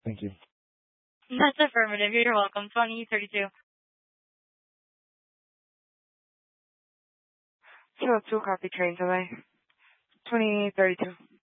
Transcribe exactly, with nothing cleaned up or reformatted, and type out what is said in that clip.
Thank you. That's affirmative. You're welcome. twenty thirty-two. two oh two, copy train delay. twenty thirty-two.